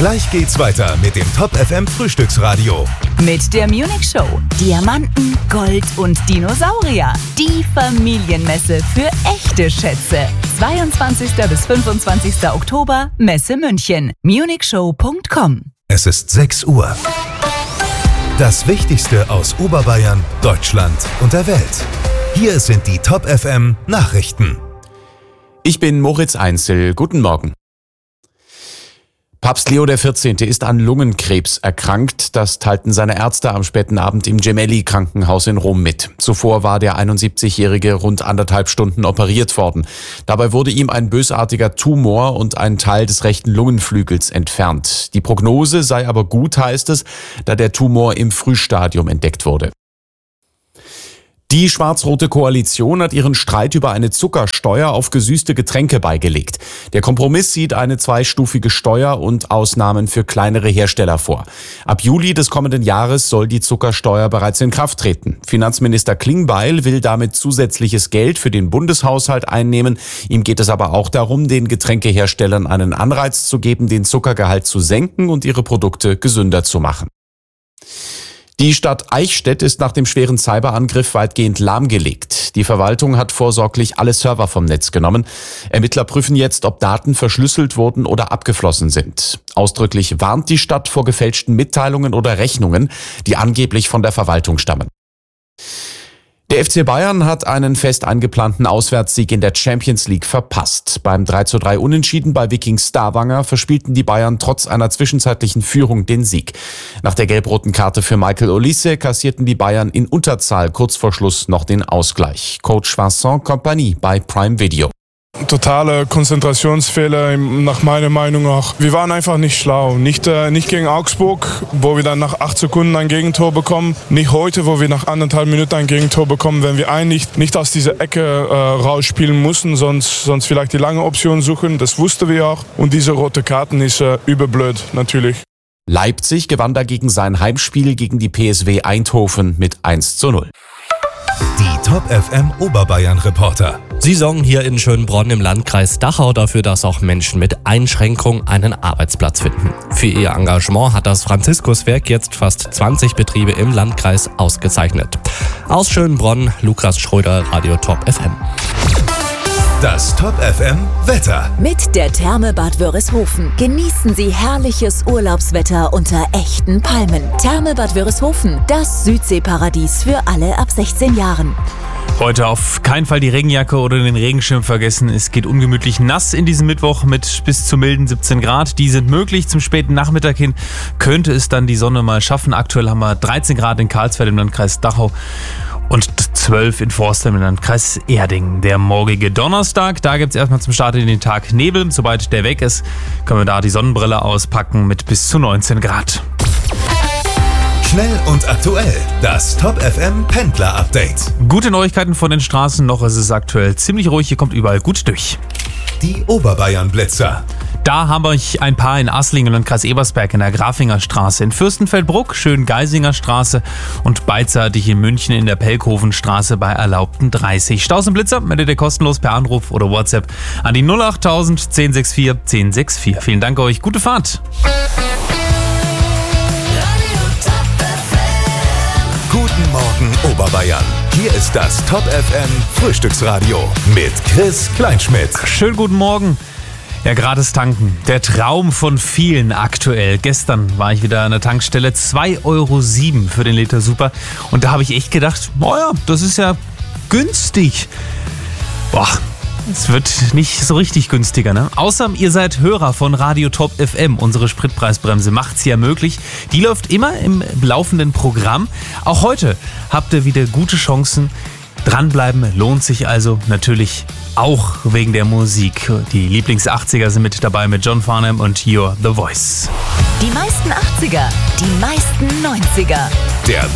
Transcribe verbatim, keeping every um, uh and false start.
Gleich geht's weiter mit dem Top F M Frühstücksradio. Mit der Munich Show. Diamanten, Gold und Dinosaurier. Die Familienmesse für echte Schätze. zweiundzwanzigsten bis fünfundzwanzigsten Oktober, Messe München. munich show punkt com. Es ist sechs Uhr. Das Wichtigste aus Oberbayern, Deutschland und der Welt. Hier sind die Top F M Nachrichten. Ich bin Moritz Einzel. Guten Morgen. Papst Leo der vierzehnte ist an Lungenkrebs erkrankt. Das teilten seine Ärzte am späten Abend im Gemelli-Krankenhaus in Rom mit. Zuvor war der einundsiebzigjährige rund anderthalb Stunden operiert worden. Dabei wurde ihm ein bösartiger Tumor und ein Teil des rechten Lungenflügels entfernt. Die Prognose sei aber gut, heißt es, da der Tumor im Frühstadium entdeckt wurde. Die schwarz-rote Koalition hat ihren Streit über eine Zuckersteuer auf gesüßte Getränke beigelegt. Der Kompromiss sieht eine zweistufige Steuer und Ausnahmen für kleinere Hersteller vor. Ab Juli des kommenden Jahres soll die Zuckersteuer bereits in Kraft treten. Finanzminister Klingbeil will damit zusätzliches Geld für den Bundeshaushalt einnehmen. Ihm geht es aber auch darum, den Getränkeherstellern einen Anreiz zu geben, den Zuckergehalt zu senken und ihre Produkte gesünder zu machen. Die Stadt Eichstätt ist nach dem schweren Cyberangriff weitgehend lahmgelegt. Die Verwaltung hat vorsorglich alle Server vom Netz genommen. Ermittler prüfen jetzt, ob Daten verschlüsselt wurden oder abgeflossen sind. Ausdrücklich warnt die Stadt vor gefälschten Mitteilungen oder Rechnungen, die angeblich von der Verwaltung stammen. Der F C Bayern hat einen fest eingeplanten Auswärtssieg in der Champions League verpasst. Beim drei zu drei Unentschieden bei Viking Stavanger verspielten die Bayern trotz einer zwischenzeitlichen Führung den Sieg. Nach der gelb-roten Karte für Michael Olise kassierten die Bayern in Unterzahl kurz vor Schluss noch den Ausgleich. Coach Vincent Kompany bei Prime Video. Totale Konzentrationsfehler, nach meiner Meinung auch. Wir waren einfach nicht schlau. Nicht, äh, nicht gegen Augsburg, wo wir dann nach acht Sekunden ein Gegentor bekommen. Nicht heute, wo wir nach anderthalb Minuten ein Gegentor bekommen, wenn wir eigentlich nicht aus dieser Ecke äh, rausspielen mussten, sonst, sonst vielleicht die lange Option suchen. Das wussten wir auch. Und diese rote Karten ist äh, überblöd, natürlich. Leipzig gewann dagegen sein Heimspiel gegen die P S W Eindhoven mit eins zu null. Die Top F M Oberbayern Reporter. Sie sorgen hier in Schönbronn im Landkreis Dachau dafür, dass auch Menschen mit Einschränkung einen Arbeitsplatz finden. Für ihr Engagement hat das Franziskuswerk jetzt fast zwanzig Betriebe im Landkreis ausgezeichnet. Aus Schönbronn, Lukas Schröder, Radio Top F M. Das Top F M Wetter. Mit der Therme Bad Wörishofen genießen Sie herrliches Urlaubswetter unter echten Palmen. Therme Bad Wörishofen, das Südseeparadies für alle ab sechzehn Jahren. Heute auf keinen Fall die Regenjacke oder den Regenschirm vergessen. Es geht ungemütlich nass in diesem Mittwoch mit bis zu milden siebzehn Grad. Die sind möglich. Zum späten Nachmittag hin könnte es dann die Sonne mal schaffen. Aktuell haben wir dreizehn Grad in Karlsfeld im Landkreis Dachau und zwölf in Forstheim im Landkreis Erding. Der morgige Donnerstag, da gibt es erstmal zum Start in den Tag Nebel. Sobald der weg ist, können wir da die Sonnenbrille auspacken mit bis zu neunzehn Grad. Schnell und aktuell, das Top F M Pendler Update. Gute Neuigkeiten von den Straßen, noch ist es aktuell ziemlich ruhig, hier kommt überall gut durch. Die Oberbayern Blitzer. Da haben wir ein paar in Asslingen und Kreis Ebersberg in der Grafinger Straße, in Fürstenfeldbruck, Schön-Geisinger Straße und beidseitig in München in der Pelkhofenstraße bei erlaubten dreißig. Staus und Blitzer meldet ihr kostenlos per Anruf oder WhatsApp an die null achttausend zehn sechs vier zehn sechs vier. Vielen Dank euch, gute Fahrt. Guten Morgen Oberbayern. Hier ist das Top F M Frühstücksradio mit Chris Kleinschmidt. Schönen guten Morgen. Ja, gratis tanken. Der Traum von vielen aktuell. Gestern war ich wieder an der Tankstelle. zwei Euro sieben für den Liter Super. Und da habe ich echt gedacht, naja, das ist ja günstig. Boah, es wird nicht so richtig günstiger, ne? Außer ihr seid Hörer von Radio Top F M. Unsere Spritpreisbremse macht's ja möglich. Die läuft immer im laufenden Programm. Auch heute habt ihr wieder gute Chancen. Dranbleiben lohnt sich also natürlich auch wegen der Musik. Die Lieblings-achtziger sind mit dabei mit John Farnham und You're the Voice. Die meisten achtziger, die meisten neunziger. Der